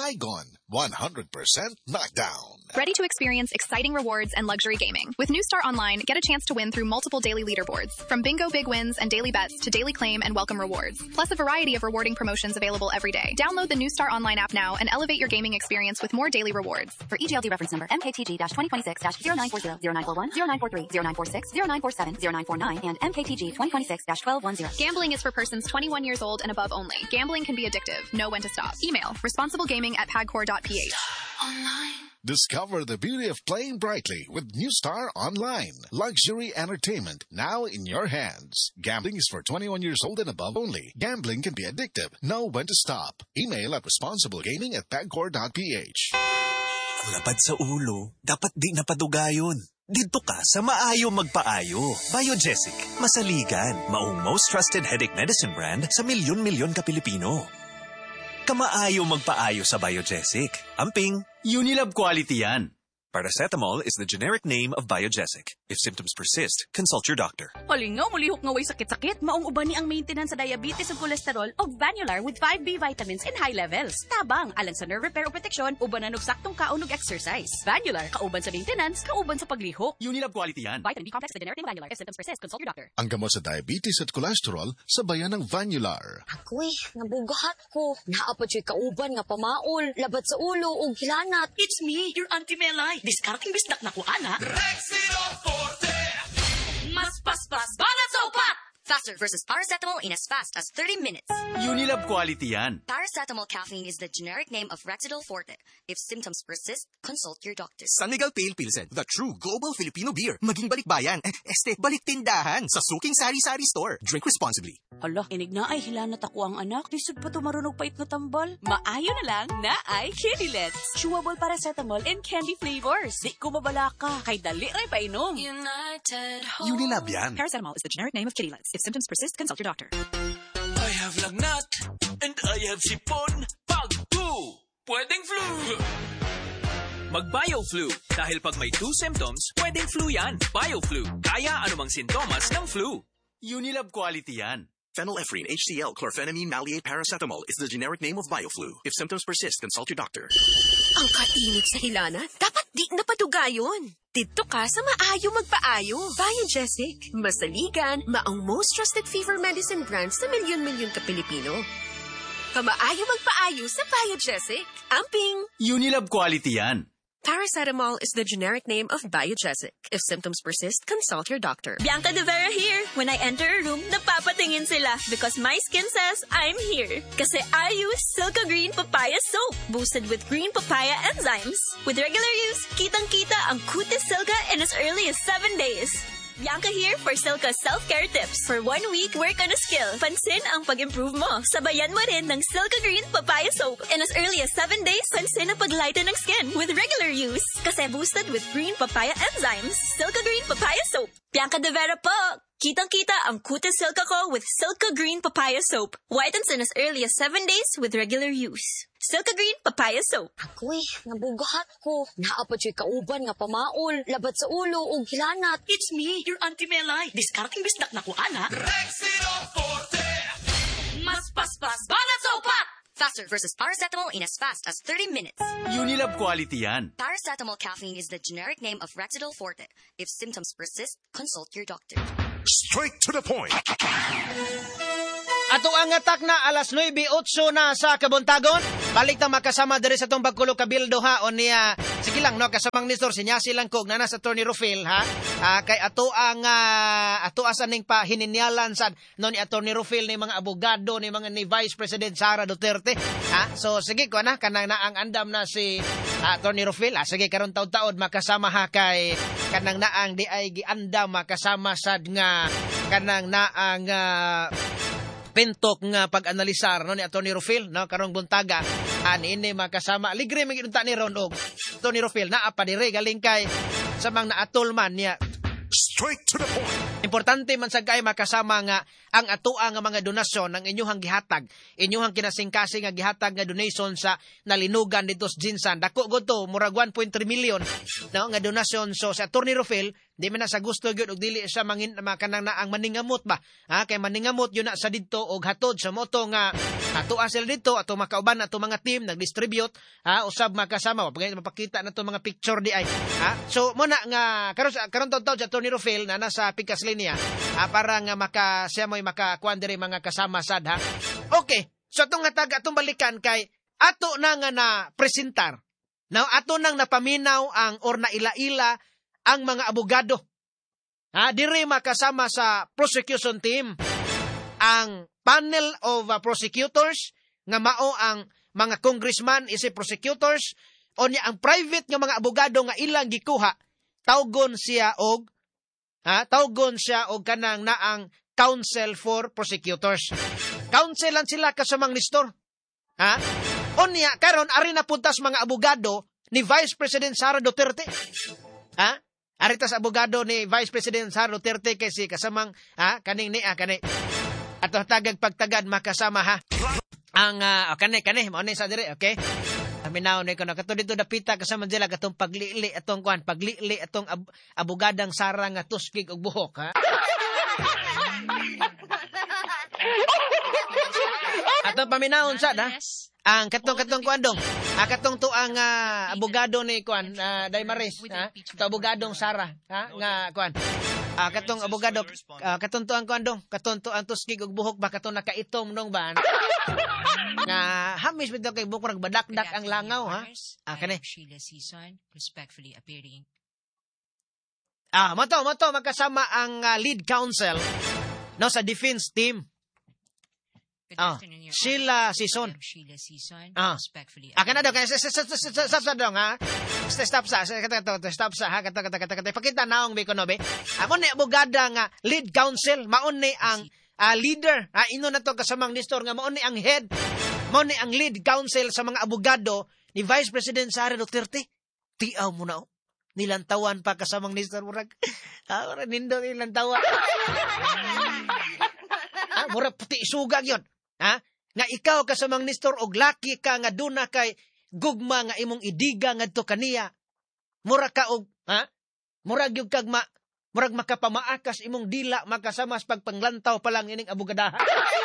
Saigon, 100% knockdown. Ready to experience exciting rewards and luxury gaming? With New Star Online, get a chance to win through multiple daily leaderboards, from bingo big wins and daily bets to daily claim and welcome rewards, plus a variety of rewarding promotions available every day. Download the New Star Online app now and elevate your gaming experience with more daily rewards. For EGLD reference number MKTG-2026-0940, 0940, 0943, 0946, 0947, 0949, and MKTG 2026-1210. Gambling is for persons 21 years old and above only. Gambling can be addictive. Know when to stop. Email responsiblegaming@pagcor.ph. Discover the beauty of playing brightly with New Star Online. Luxury entertainment now in your hands. Gambling is for 21 years old and above only. Gambling can be addictive. Know when to stop. Email at responsiblegaming@pagcor.ph. Lapad sa ulo, dapat di napadugayon. Dito ka sa Maayo Magpaayo. Biogesic, masaligan, maong most trusted headache medicine brand sa milyon-milyon ka Pilipino. Kamaayo Magpaayo sa Biogesic. Amping, Unilab quality yan. paracetamol is the generic name of Biogesic. If symptoms persist, consult your doctor. Palingaw, mulihok nga way sakit-sakit. Maong uban ni ang maintenance sa diabetes ug kolesterol og Vanular with 5B vitamins in high levels. Tabang, alang sa nerve repair o protection, ubanan og saktong kaon ug exercise. Vanular, kauban sa maintenance, kauban sa paglihok. Unilab quality yan. Vitamin B complex, the generic name Vanular. If symptoms persist, consult your doctor. Ang gamot sa diabetes at kolesterol, sabayan ng Vanular. Ako'y nabugahat ko. Naapad siya kauban nga pamaol, labat sa ulo o gilanat. It's me, your Auntie Melay. Discarding bisdak na ko, ana. Mas paspas, banat sa upat! Faster versus paracetamol in as fast as 30 minutes. Unilab quality yan. Paracetamol caffeine is the generic name of Rexidol Forte. If symptoms persist, consult your doctor. San Miguel Pale Pilsen, the true global Filipino beer. Maging balikbayan, balik tindahan sa Suking Sari-Sari Store. Drink responsibly. Hala, inig na ay hilanat ako ang anak. Lisod pa to marunong pait na tambal. Maayo na lang na ay Kidilets. Chewable paracetamol in candy flavors. Di ko mabala ka. Kay dali rin painom. Unilab yan. Paracetamol is the generic name of Kidilets. If symptoms persist, consult your doctor. I have lagnat and I have sipon. Pag 2, pwedeng flu. Mag-BioFlu. Dahil pag may 2 symptoms, pwedeng flu yan. BioFlu. Kaya anumang sintomas ng flu. Unilab quality yan. Phenylephrine, HCl, chlorphenamine, maleate, paracetamol is the generic name of BioFlu. If symptoms persist, consult your doctor. Ang kainit sa hilana, dapat di napadugayon. Dito ka sa Maayo Magpaayo. Biogesic, masaligan, maong most trusted fever medicine brand sa milyon-milyon ka Pilipino. Kamaayo Magpaayo sa Biogesic. Amping! Unilab quality yan. Paracetamol is the generic name of Biogesic. If symptoms persist, consult your doctor. Bianca De Vera here. When I enter a room, napapatingin sila because my skin says I'm here. Kasi I use Silka Green Papaya Soap, boosted with green papaya enzymes. With regular use, kitang-kita ang kutis Silka in as early as 7 days. Bianca here for Silka self-care tips. For 1 week, work on a skill. Pansin ang pag-improve mo. Sabayan mo rin ng Silka Green Papaya Soap. In as early as 7 days, pansin ang pag-lighten ng skin with regular use. Kasi boosted with green papaya enzymes. Silka Green Papaya Soap. Bianca De Vera po! Kitang-kita ang kutis Silka ko with Silka Green Papaya Soap. Whitens in as early as 7 days with regular use. Silka Green Papaya Soap. Ako'y nabugahat ko. Naapad siya kauban nga pamaol, labat sa ulo o gilanat. It's me, your Auntie Melay. Discarding bisdak na ko, ana. Mas paspas, banat sa upat! Faster versus paracetamol in as fast as 30 minutes. Unilab quality yan. Paracetamol caffeine is the generic name of Rexidol Forte. If symptoms persist, consult your doctor. Straight to the point. Ato ang atak na alas 9:08 na sa Kabuntagon. Balik ta makasama diri sa tong pagkulo kabildo ha o niya. Sige lang no kasamang Nestor sinya silang kog na sa Attorney Rufil ha. Kay ato ang ato asaning pa hininyalan sad no ni Attorney Rufil ni mga abogado ni mga ni Vice President Sara Duterte ha. So sige ko na kanang na ang andam na si Attorney Rufil. Sige karon taud-taud makasama ha kay kanang naang di ay giandam makasama sad nga kanang naang pentok nga pag-analisar no ni Attorney Rufil no karong buntaga ini makasama ligre magidunta ni ron og Attorney Rufil naa pa dire galing kay sa mga naatol man niya. Straight to the point. Importante man sa kay makasama nga ang atoa nga mga donasyon ng inyuhang gihatag, inyuhang kinasingkasing nga gihatag nga donation sa nalinugan dito sa Jinsan. Dako gud to, murag 1.3 million no nga donasyon. So sa Attorney Rufil, di man na sa gusto gyud og dili siya kanang na ang maningamot ba. Kay maningamot yun na sa didto og hatod sa moto nga atoa sila dito ato makauban ato mga team nag-distribute usab makasama pagay mapakita na to mga picture di ay. So mo na nga karon taw sa Attorney Rufil na nasa pikas linya para nga siya mo'y makakuan diri mga kasama sad ha. Okay, so atong hatag atong balikan kay ato na nga na presentar. Now ato nang napaminaw ang or na ila-ila ang mga abogado. Diri makasama sa prosecution team ang panel of prosecutors nga mao ang mga congressman isip prosecutors o niya ang private nga mga abogado nga ilang gikuha tawgon siya og kanang naang Council for Prosecutors. Council lang sila kasamang Nestor. Unya karon ari na puntas mga abogado ni Vice President Sara Duterte. Aritas abogado ni Vice President Sara Duterte kay si kasamang kaning kani ato tagag pagtagad makasama ha. Ang kani mao ni sa dire, okay? Aminaw ni kono kato dito dapita kasama sila katong paglili atong abogadang Sara nga tuskig og buhok ha. Atong paminawon sad ha. Ang katong kuandong katong to ang abogado ni kuan Daymaris to abogadong Sara nga kuan katong abogado katong to ang kuandong katong to ang tuskig og buhok ba katong nakaitom nung ba nga hamis bitaw kay buhok badakdak ang langaw ha. Kani Sheila Season respectfully appearing. Mato makasama ang lead counsel no sa defense team. Sheila Season. Respectfully. Kana daw kay stop daw ha. Stop sa ha kata. Pakita naong Bekonobe. Amo ni abogada nga lead counsel, maon ni ang leader. Ino na to kasamang Nestor nga maon ni ang head. Maon ni ang lead counsel sa mga abogado ni Vice President Sara Duterte. Tiaw mo na nilantawan pa kasamang Nestor murag. Murag nindo nilantawan. Murag puti suga gyud. Nga ikaw kasamang Nestor og laki ka nga duna kay gugma nga imong idiga ngadto kaniya. Murag ka og murag gyud kag murag makapamaakas imong dila makasama sa pagpanglantaw pa lang ining abogadaha.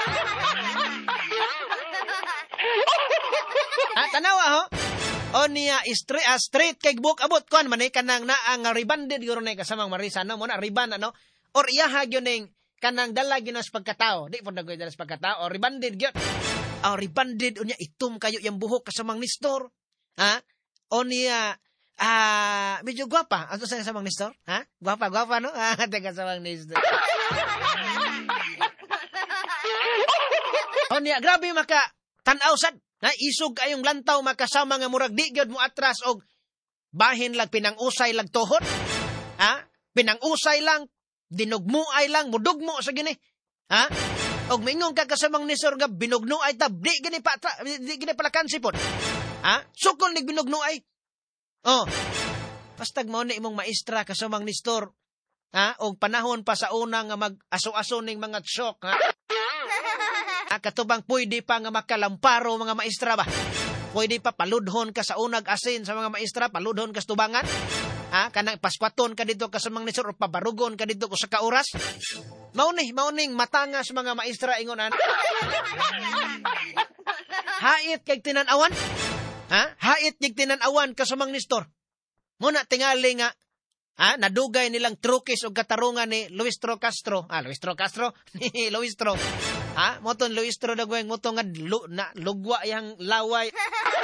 Tanawa ho. O niya straight kay book abot kon man kanang na ang rebanded gyud ni kasamang Marisa no mo na riban or iyaha gyud ning kanang dala ginas pagkatao. Di po nagoy dalas pagkatao. O rebanded gyud. Rebanded unya itum kayo yang buhok kasamang Nestor. O niya medyo gwapa. Ano sa kasamang Nestor? Gwapa no? Teka kasamang Nestor. O niya grabe maka tanaw sad. Isog kayong lantaw makasama nga murag di gyud mo atras og bahin lag pinangusay lag tuhod. Pinangusay lang dinugmuay lang, mudugmo sa gini. Og mingong ka kasamang Nestor nga binugnuay tab, di gini pala kansipon. Sukol nig binugnuay. Bastag mao ni imong maestra kasamang Nestor. Og panahon pa sa una nga mag-aso-aso ning mga tsok. Katubang pwede pa nga makalamparo mga maestra ba? Pwede pa paludhon ka sa unag asin sa mga maestra, paludhon ka sa tubangan. Kanang paspaton ka dito kasamang Nestor o pabarugon ka dito ko sa kauras. Mauning matangas mga maestra ingonan. Hait kay tinanawan. Hait kay tinanawan kasamang Nestor. Muna tingali nga nadugay nilang trukis o katarungan ni Luistro Castro. Luistro Castro? Ni Luistro. Moton Luistro dagweng moton nga lugwa yang laway.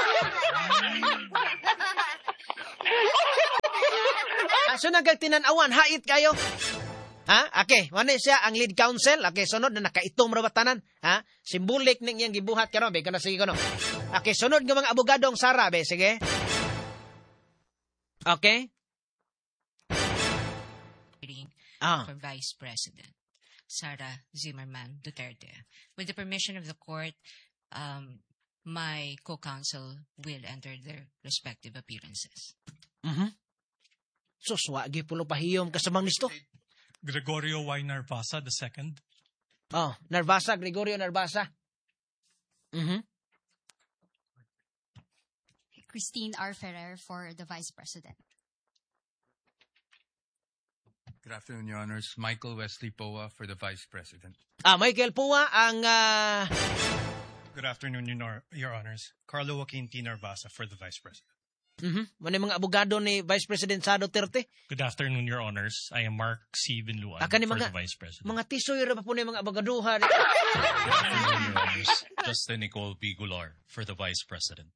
Sunod kag tinanawan, hait kayo. Okay, wala siya ang lead counsel. Okay, sunod na nakaitom ra batanan. Simbolik ning iyang gibuhat karon, be kana sige kono. Okay, sunod nga mga abogadong Sara, be sige. Okay. For Vice President Sara Zimmerman Duterte. With the permission of the court, my co-counsel will enter their respective appearances. Suswa, pulo pahiyom kasamang Nestor. Gregorio Y. Narvasa II. Oh, Narvasa, Gregorio Narvasa. Christine R. Ferrer for the Vice President. Good afternoon, Your Honors. Michael Wesley Poa for the Vice President. Michael Pua ang... Good afternoon, Your Honors. Carlo Joaquin T. Narvasa for the Vice President. Mano mga abogado ni Vice President Sa Duterte? Good afternoon, Your Honors. I am Mark C. Binluan for the Vice President. Mga tisoy ra pa po ni mga abogaduhan. Good afternoon, Your Honors. Justin Nicole B. Gular for the Vice President.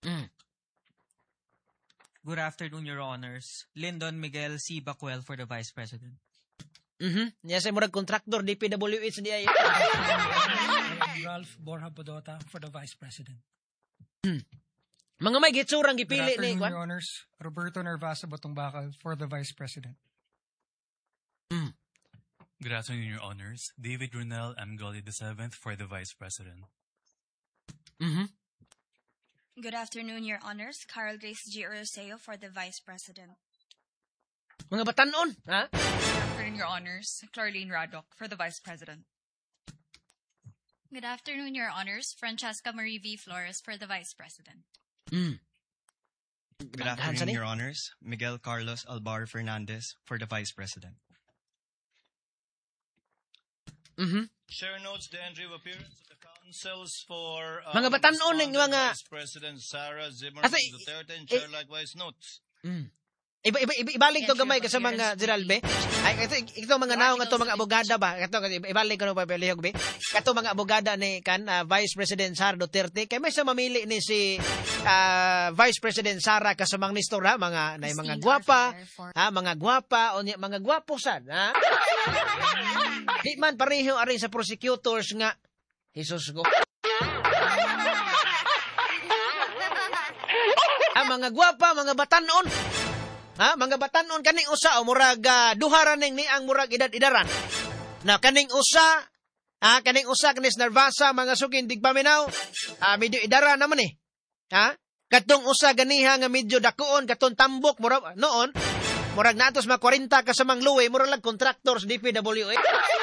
Good afternoon, Your Honors. Lyndon Miguel C. Bacuel for the Vice President. Yes, ay murag contractor DPWH di ay. Ralph Borja Bodota for the Vice President. Mga may gitsurang gipili ni Your Honors. Roberto Narvasa Batongbakal for the Vice President. Good afternoon, Your Honors. David Runel M. Gully VII for the Vice President. Good afternoon, Your Honors. Carl Grace G. Oroseo for the Vice President. Mga batanon, ha? Good afternoon, Your Honors. Clarlene Radok for the Vice President. Good afternoon, Your Honors. Francesca Marie V. Flores for the Vice President. Good afternoon, Your Honors. Miguel Carlos Albar Fernandez for the Vice President. Chair notes the entry of appearance of the councils for mga batanon ng mga Vice President Sara Zimmerman Duterte and Chair likewise notes. Ibalik to gamay sa mga Gerald be. Ay ito mga naong ato mga abogada ba? Ito ibalik ko no pa pelihog be. Kato mga abogada ni Vice President Sara Duterte kay may sa mamili ni si Vice President Sara kasamang Nestor ha mga nay mga gwapa, mga gwapa o mga gwapo sad, ha? Di man pareho ari sa prosecutors nga Jesus ko. Mga gwapa, mga batanon. Mga batanon kaning usa o murag duharan ning ni ang murag edad-edaran. Na kaning usa kanis Narvasa mga sukin digpaminaw, medyo edara naman eh. Katong usa ganiha nga medyo dakuon katong tambok murag noon murag natos mga 40 kasamang luwi murag lag contractors DPWH.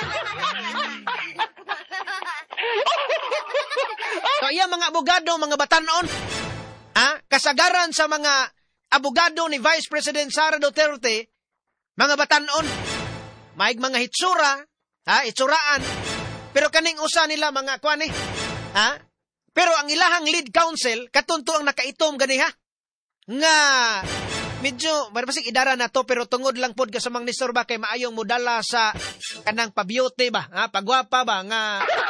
So iya mga abogado, mga batanon, kasagaran sa mga abogado ni Vice President Sara Duterte, mga batanon, maig mga hitsura, itsuraan, pero kaning usa nila mga kwani, pero ang ilahang lead counsel, katunto ang nakaitom ganiha, nga medyo, marapasig idara na to, pero tungod lang pod kasamang Nestor ba, kay maayong modala sa kanang pa-beauty ba, pagwapa ba, nga,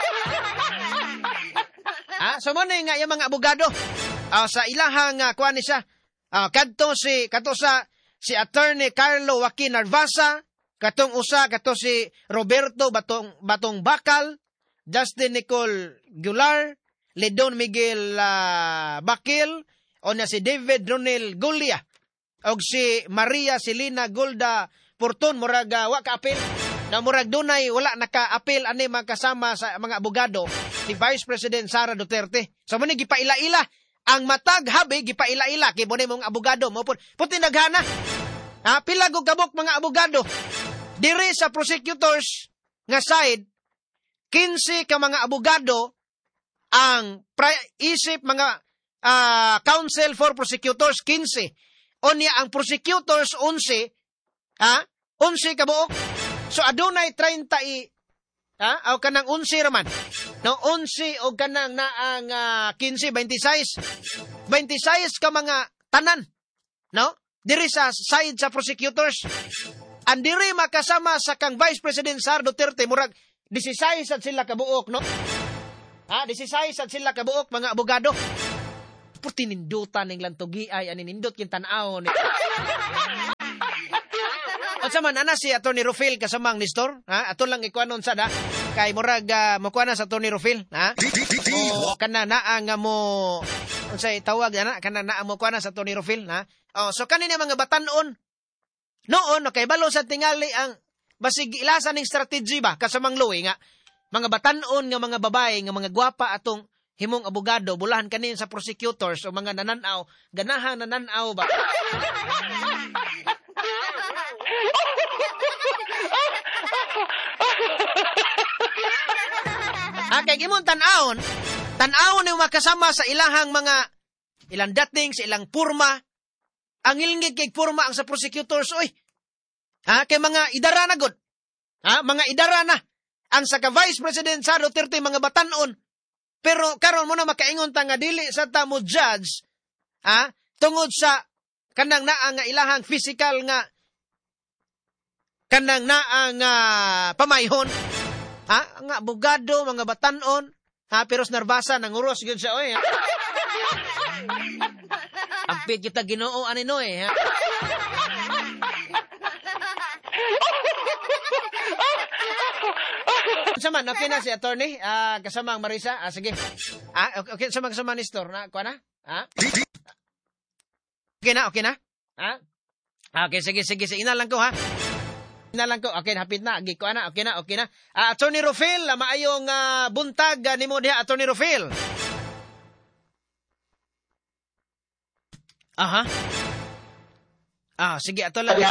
so mo na nga yung mga abogado, sa ilahang kwani siya, kadto si Attorney Carlo Joaquin Narvasa, katong usa kato si Roberto Batong Bakal, Justin Nicole Gular, Ledon Miguel Bakil, o na si David Ronel Gulia, og si Maria Celina Golda Porton murag wa ka apil. Na murag dunay wala naka-apil ani kasama sa mga abogado ni Vice President Sara Duterte. So mo ni gipaila-ila ang matag habi gipaila-ila kay mo mong abogado mo puti naghana. Pila gug kabok mga abogado diri sa prosecutors nga side 15 ka mga abogado ang isip mga counsel for prosecutors 15. Onya ang prosecutors 11 11 ka buok. So adunay 30 o kanang 11 raman. No 11 o kanang naang 15 26 ka mga tanan. No? Diri sa side sa prosecutors. Ang diri makasama sa kang Vice President Sara Duterte murag 16 sad sila ka buok, no? 16 sad sila ka buok mga abogado. Puti nindutan ning lantugi ay ani nindot kin tan-aw ni. At sa man, si Atty. Rufil kasamang Nestor, ato lang ikuanon sa kay murag makuana sa Atty. Rufil, o kana naa nga mo, unsay tawag kana naa mo kuana sa Atty. Rufil, so kanina mga batanon, noon, kay balo sa tingali ang, basig ilasan ng strategy ba, kasamang luwi nga, mga batanon nga mga babae, nga mga gwapa atong himong abogado, bulahan kanin sa prosecutors o mga nananaw, ganahang nananaw ba? Kay gimon tanawon yung makasama sa ilahang mga ilang dating, sa ilang purma. Ang ilingig kay purma ang sa prosecutors, oy. Kay mga idara na god. Mga idara na. Ang sa ka-Vice President sa Duterte, mga batanon. Pero karon mo na makaingon ta nga dili sa ta mo judge, tungod sa kanang naa nga ilahang physical nga kanang naa nga pamayhon. Nga abogado, mga batanon, pero narbasa nanguros gyud siya oy. Ampit kita Ginoo ani no Sama, okay na si attorney, kasama ang Marisa. Sige. Okay, kasama ni Store na, kuha na? Okay na? Okay, sige. Ina lang ko, ha? Okay, hapit na. Kuha na, okay na. Attorney Rufil, maayong buntag ni mo diha, Attorney Rufil. Aha. Sige, ato lang.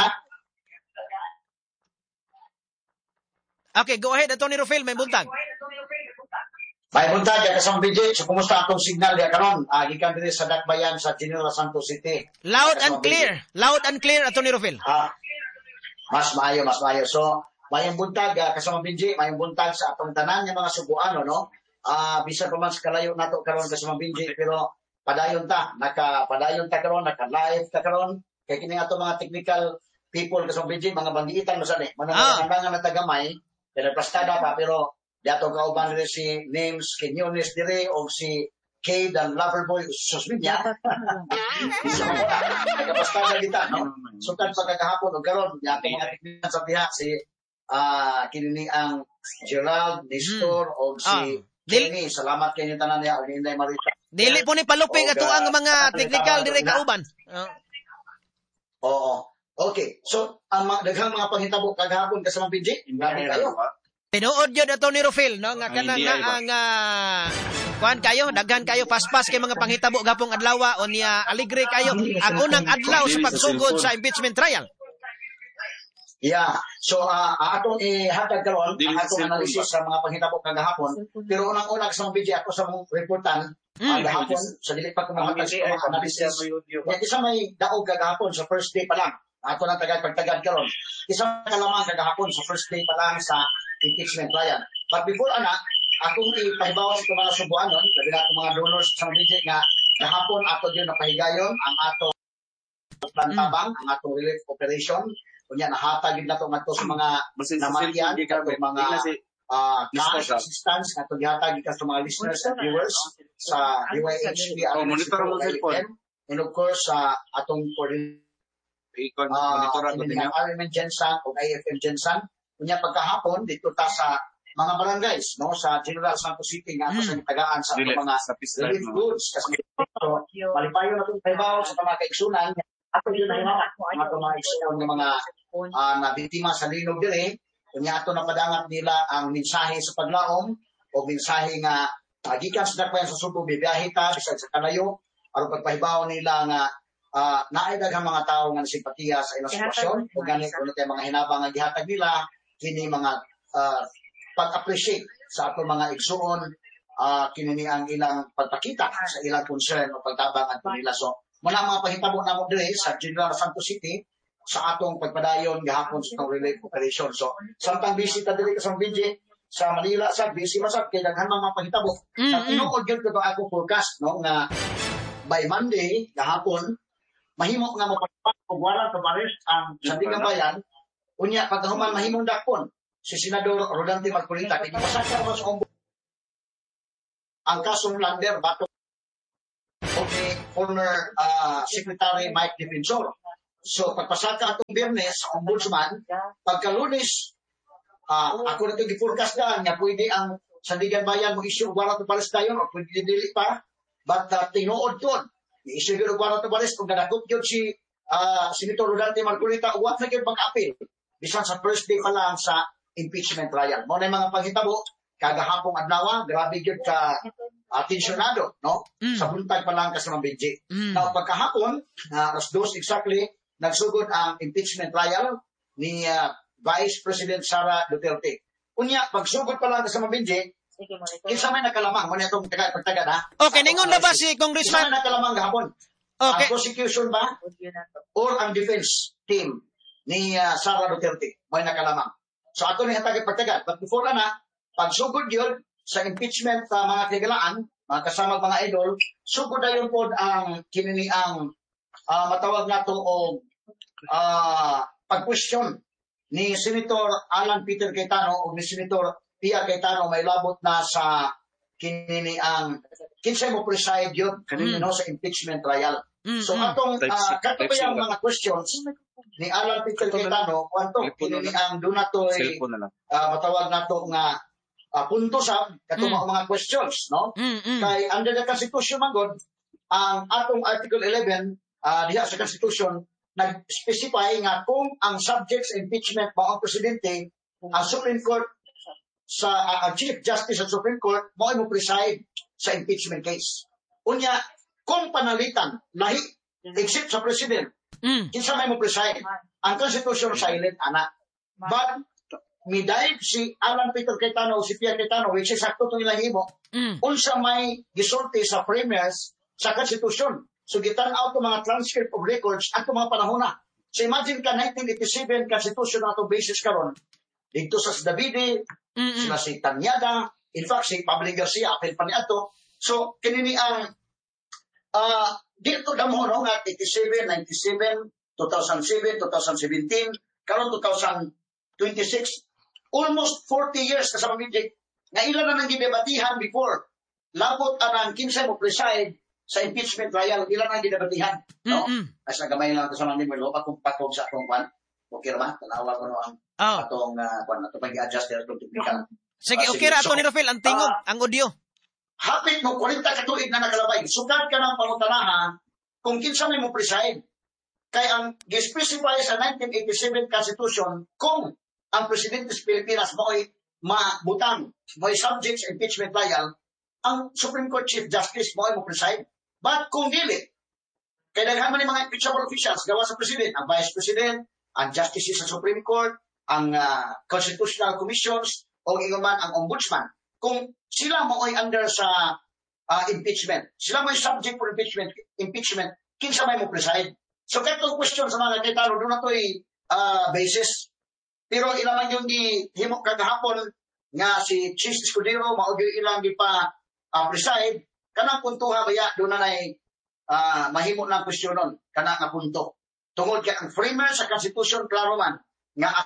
Okay, go ahead, Attorney Rufil, may buntag. May buntag, kasama BJ. So, kumusta atong signal diya karon? Gikan diri sa Dakbayan sa General Santos City. Loud and clear, Attorney Rufil. Mas maayo. So, mayong buntag, kasama BJ, mayong buntag sa atong tanan nga mga Subuano, no? Bisa pa man sa kalayo nato karon kasama BJ, pero padayon ta karon, naka-live ta karon. Kaya kini ato mga technical people kasama BJ, mga bandiitan masan manangangan na tagamay. Kaya plastada pa, pero dato kauban rin si Names Quinones dire o si Kay dan Loverboy Susminya. Isa mo na. Nagpastada kita, no? So, kan pagkakahapon o karon, yato mga tiknikan sa diha, si kinini ang Gerald, Nestor, o si Jenny. Salamat kayo yung tanan niya, o Ninday Marita. Dili po ni palupig ato ang mga technical dire kauban. Oo. Okay, so, ang daghang mga panghitabo kagahapon kasama BJ, grabe kayo. Tinuod yun ato ni Rufil, no? Nga kanang ang kuhan kayo, daghan kayo, paspas kay mga panghitabo gapong adlaw o niya aligre kayo ang unang adlaw sa pagsugod sa impeachment trial. Yeah, so atong ihatag karon ang atong analysis sa mga panghitabo kagahapon. Pero unang-una sa mga BJ ako sa mong reportan kagahapon sa dili pa kumahatag sa mga analysis. Isa may daog kagahapon sa first day pa lang. Ato lang pagtagad karon. Isang kalaman kagahapon sa first day pa lang sa impeachment trial. But before akong ipahibaw sa mga Subuanon, labi na mga donors sa mga nga kahapon ato yun napahigayon ang ato plantabang, ang atong relief operation. Kunya nahatag yun na ito sa mga namatyan, mga cash assistance, ato gihatag sa mga listeners and viewers sa UYHP, and of course atong Parliament Gensan o AFM Gensan. Kunya pagkahapon dito ta sa mga barangays, no, sa General Santos City nga sa tagaan sa mga relief goods kasi malipayo na itong kaibaw sa mga kaigsunan ato yun na mga igsunan ng mga nabiktima sa linog dire. Kunya ato napadangat nila ang mensahe sa paglaom o mensahe nga gikan sa Dakbayan sa Subo bibiyahe ta bisag sa kalayo aron pagpahibaw nila nga naay daghang mga tawo nga simpatiya sa ilang sitwasyon ug ganit uno tay mga hinabang nga gihatag nila kini mga pag-appreciate sa ato mga igsuon kini ang ilang pagpakita sa ilang concern o pagtabang ato nila. So muna mga pahitabo namo dire sa General Santos City sa atong pagpadayon gahapon sa relief operation. So samtang busy ta diri sa BJ sa Manila sa busy masab kay daghan mga pahitabo. Tinuod gyud ko ako forecast no nga by Monday gahapon mahimo nga mapatupad og warrant of arrest ang Sandigan Bayan. Unya pagkahuman mahimong dakpon si Senador Rodante Marcolita kay pasaka sa ang kasong lander batok o ni former Secretary Mike Defensor. So pagpasaka atong Biyernes sa Ombudsman, pagka-Lunes ako na ito gi-forecast na nga pwede ang Sandigan Bayan mo issue warrant of arrest dayon o pwede dili pa. But tinuod ton i-issue gyud og warrant of arrest kung nadakop gyud si Senator Rodante Marcolita uwat na gyud pag-appeal bisan sa first day pa lang sa impeachment trial. Mo na mga panghitabo kagahapong adlaw, grabe gyud ka tensionado, no? Sa buntag pa lang kasama BJ. Now pagkahapon, alas 2 exactly nagsugod ang impeachment trial ni Vice President Sara Duterte. Unya, pagsugod pa lang sa Mabinji, kinsa may nakalamang, mo na itong pagtagad ha? Okay, ningon na ba si Congressman? Kinsa may nakalamang gahapon? Okay. Ang prosecution ba? Or ang defense team ni Sara Duterte? May nakalamang. So ato ni hatagad pagtagad. But before na, pagsugod yun sa impeachment sa mga kagalaan, mga kasamang mga idol, sugod na yun po ang kinini ang matawag na ito o pag-question ni Senator Alan Peter Cayetano o ni Senator Pia Cayetano may labot na sa kinini ang kinsay mo preside yun no, sa impeachment trial. So atong katubayang mga questions ni Alan Peter Cayetano kwanto kinini ang dunatoy matawag na ito nga punto sa katong mga questions no kay under the Constitution man ang atong Article 11 diha sa Constitution nag-specify nga kung ang subject sa impeachment mo ang presidente, ang Supreme Court sa Chief Justice sa Supreme Court mo preside sa impeachment case. Unya, kung panalitan, lahi, except sa president, kinsa may mo preside. Ang Constitution silent, anak. But, midayib si Alan Peter Cayetano o si Pia Cayetano, which is sakto itong ilang himo, unsa may gisulti sa premiers sa Constitution. So, gitan-out ang mga transcript of records at mga panahon na. So, imagine ka, 1987, Constitution na itong basis karon dito sa Davide, sila si Tanyada, in fact, si Pablo Garcia, apel pa ni ato. So, kinini ang, dito damo, no, nga, 87, 97, 2007, 2017, karon 2026, almost 40 years kasama Mijik, nga ilan na nang gidebatihan before, labot ang kinsay mo preside sa impeachment trial, ilan ang gidebatihan, no? As nagamay lang ito sa mga nimo, kung patog sa akong kwan, okay naman, tanawa ko no ang atong kwan, atong pag-i-adjust nila itong technical. Sige, okay ra, Tony Rafael, ang tingog, ang audio. Hapit mo, 40 katuig na nakalabay, sugat ka ng pangutanahan kung kinsa may mo preside. Kaya ang gi-specify sa 1987 Constitution, kung ang Presidente sa Pilipinas mo'y mabutang, mo'y subject sa impeachment trial, ang Supreme Court Chief Justice mo'y mo preside. But kung dili, kaya daghan man yung mga impeachable officials gawa sa President, ang Vice President, ang Justices sa Supreme Court, ang Constitutional Commissions, o inguman ang Ombudsman. Kung sila mo ay under sa impeachment, sila mo ay subject for impeachment, kinsa may mo preside. So katong question sa mga Cayetano, doon na ito'y basis. Pero ilaman yung himo kagahapon nga si Chis Escudero, maugyo ilang di pa preside, kanang puntuha baya, doon na mahimo ng question nun, kanang nga punto. Tungod kay ang framer sa Constitution, klaro man, nga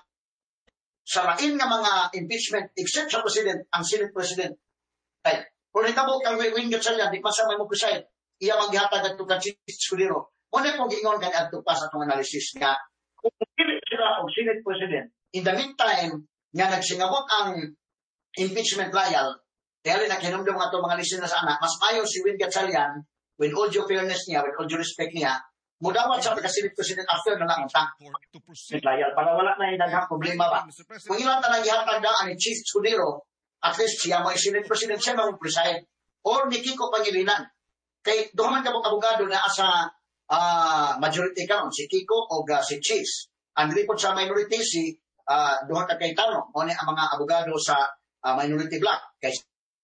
sa lain nga mga impeachment, except sa President, ang Senate President. Ay, kung hitabo kang Wing Gatchalian, di pa sa may mo preside, iya maghihatag at tukang Chis Escudero. Muna pong giingon ka at tupas atong analysis nga, kung hindi sila o Senate President, in the meantime, nga nagsingabot ang impeachment trial, kaya rin nakinumdum nga itong mga listener sa anak, mas mayo si Wing Gatchalian, with all due fairness niya, with all due respect niya, mudawat sa Senate President after na lang ang tank. Trial, para wala na yung daghang problema ba. Kung ilan talang ihatag daan ni Chief Escudero, at least siya mo Senate President, siya mo preside, or ni Kiko Pangilinan. Kay doon man kabong abogado na sa majority count, si Kiko o si Cheese. Ang report sa minority, si Duha ka Cayetano, o ang mga abogado sa minority block. Kay,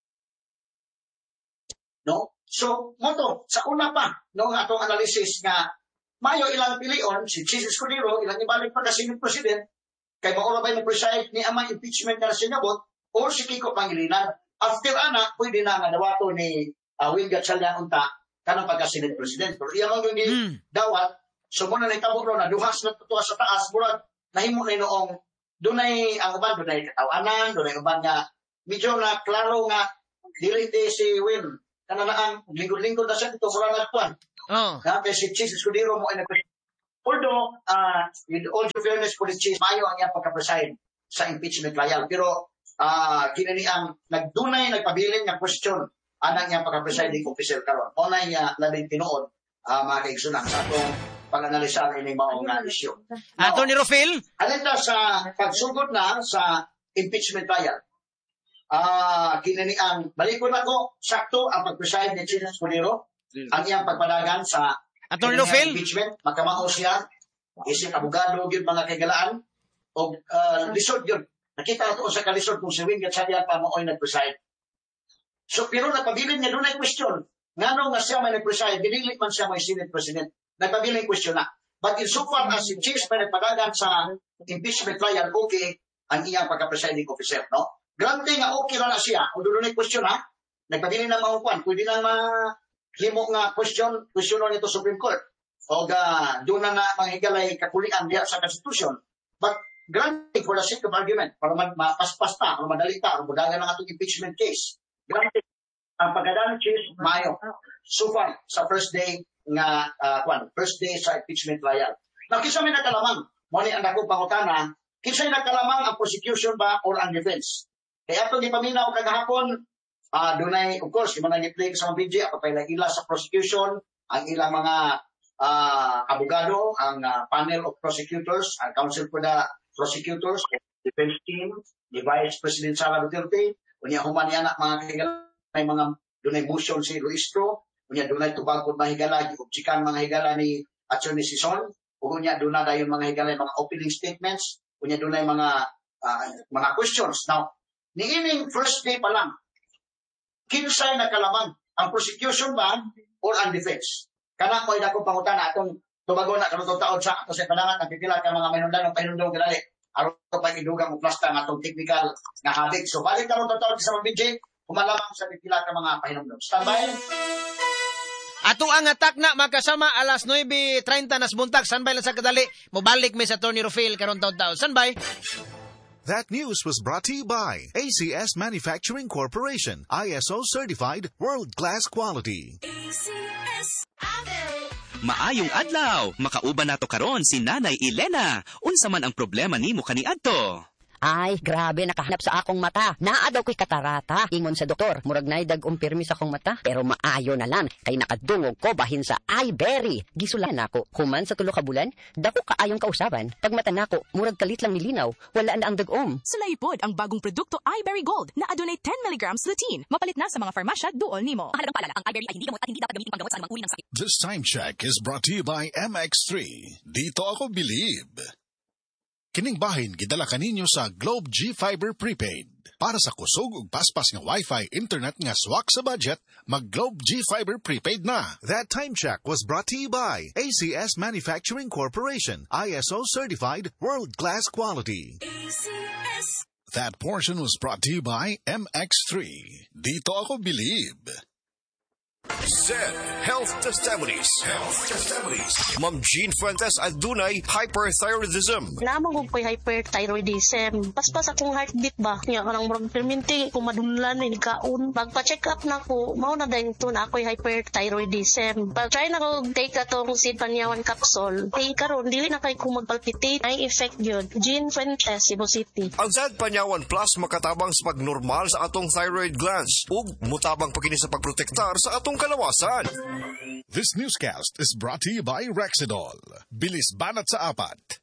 no? So, moto, sa una pa, no, atong analysis nga, mayo ilang pilion, si Cheese Escudero, ilang ibalik pa ka Senate President, kay maura ba yung preside ni amang impeachment na sinabot, o si Kiko Pangilinan. After ana, pwede na nga dawato ni Wing Gatchalian unta, kanang pagka-Senate President. Pero iya man yung dawat, so muna na itabog na duhas na tutuwa sa taas, murag nahimo na noong dunay ang uban, dunay katawanan, dunay uban nga, medyo na klaro nga, diliti si Win, kananaan, lingkod-lingkod na siya, ito kurang nagpuan. Kaya si Cheese Escudero mo ay nagpreside. Although, with all due fairness po ni Cheese, mayo ang iyang pagka-preside sa impeachment trial. Pero, kinani ang nagdunay, nagpabiling nga question, anang iyang pagka-presiding officer karon. O na niya labing tinuod, mga kaigsunan sa atong pag-analisar ini mga isyu. Tony Rafael? Halita sa pagsugod na sa impeachment trial. Kinani ang balikon ako, sakto ang pag-preside ni Cheese Escudero, ang iyang pagpadagan sa Attorney Rafael? Impeachment, magkamao siya, isip abogado, yun mga kagalaan, o lisod yun. Nakita nato sa kalisod kung si Wing Gatchalian pa mooy nag-preside. So, pero nagpabilin niya, doon ay question. Ngano nga siya may nag-preside, dinilit man siya may Senate President. Nagpabilin question na. But in so far as si Chief may nagpadagan sa impeachment trial, okay ang iyang pagka-presiding officer, no? Granting nga okay na siya, kung doon ay question ha, nagpabilin na mahukuan, pwede na mahimo nga question nito Supreme Court. O doon na manghigalay kakulian diya sa Constitution. But granting for the sake of argument, para mapaspas na, para madali ta, para mudagan ng atong impeachment case. Granting, ang pagkadaan case, Mayo. So far, sa first day sa impeachment trial. Now, kinsa may nakalamang? Muna ang dakong pangutana, kinsa may nakalamang ang prosecution ba or ang defense? Kaya itong ipaminaw kagahapon, dunay, of course, yung mga nag-play sa mga BG, kapag ila sa prosecution, ang ilang mga abogado, ang panel of prosecutors, ang Council for the Prosecutors, defense team, ni Vice President Sara Duterte, unya human yan mga kaigalay, mga dunay motion si Luistro, unya dunay tubagod mga higala, giubjikan mga higala ni Attorney Sison, unya dunay dayon mga higala, mga opening statements, unya dunay mga questions. Now, niining first day pa lang, kinsay nakalamang ang prosecution ba or ang defense? Kana ko ida ko pangutana atong tubago na kanutong taon sa ato sa kalangan nagpipila ka mga mainundan pahinundong kinali aron pa idugang uplasta nga atong technical nga habig. So balik kanutong taon sa mga BJ, kumalamang sa pipila ka mga pahinundong. Standby. Ato ang attack na makasama alas 9:30 nas buntag. Standby lang sa kadali. Mobalik mi sa Attorney Rufil karon taon-taon. Standby. That news was brought to you by ACS Manufacturing Corporation, ISO certified, world-class quality. ACS Maayong adlaw, makauban nato karon si Nanay Elena. Unsa man ang problema nimo kaniadto? Ay, grabe, nakahanap sa akong mata. Naa daw ko'y katarata. Ingon sa doktor, murag na'y dag-umpirmi sa akong mata. Pero maayo na lang, kay nakadungog ko bahin sa iBerry. Gisulan ako, human sa 3 ka bulan, dako kaayong kausaban. Pag mata nako, murag kalit lang nilinaw, wala na ang dag-om. Sulaipod ang bagong produkto iBerry Gold na adunay 10 mg lutein. Mapalit na sa mga farmasya duol nimo. Mahalagang paalala, ang iBerry ay hindi gamot at hindi dapat gamitin panggamot sa anumang uri ng sakit. This time check is brought to you by MX3. Dito ako believe. Kining bahin gidala kaninyo sa Globe G Fiber Prepaid. Para sa kusog ug paspas nga Wi-Fi internet nga swak sa budget, mag Globe G Fiber Prepaid na. That time check was brought to you by ACS Manufacturing Corporation, ISO certified, world-class quality. ACS. That portion was brought to you by MX3. Dito ako believe. Zen Health Testimonies. Ma'am Jean Fuentes adunay hyperthyroidism. Namang ko'y hyperthyroidism. Paspas akong heartbeat ba? Nga kanang murag perminti ko madunlan ni kaon. Pagpa-check up na ko, mao na dayon to na ako'y hyperthyroidism. Pag try na ko take atong Sid Panyawan capsule. Kay karon dili na kay ko magpalpitate. Ay effect gyud. Jean Fuentes, Cebu City. Ang Sid Panyawan Plus makatabang sa pagnormal sa atong thyroid glands ug mutabang pa kini sa pagprotektar sa atong kalawasan. This newscast is brought to you by Rexidol. Bilis banat sa apat.